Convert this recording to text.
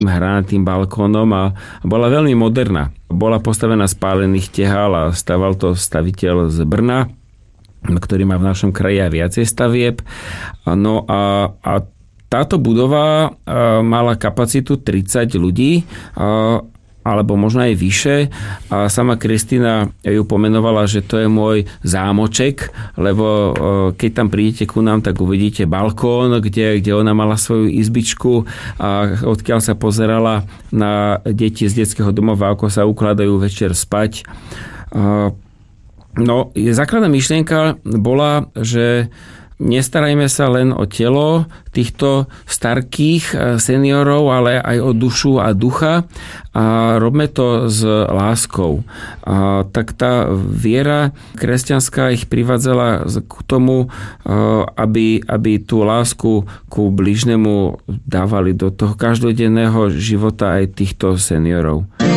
hranatým balkónom a bola veľmi moderná. Bola postavená z pálených tehál a staval to staviteľ z Brna, ktorý má v našom kraji aj viacej stavieb. No a táto budova mala kapacitu 30 ľudí, alebo možno aj vyššie. A sama Kristína ju pomenovala, že to je môj zámoček, lebo keď tam prídete ku nám, tak uvidíte balkón, kde ona mala svoju izbičku a odkiaľ sa pozerala na deti z detského domova, ako sa ukladajú večer spať. No, základná myšlienka bola, že nestarajme sa len o telo týchto starkých seniorov, ale aj o dušu a ducha a robme to s láskou. Tak tá viera kresťanská ich privádzala k tomu, aby tú lásku ku bližnému dávali do toho každodenného života aj týchto seniorov.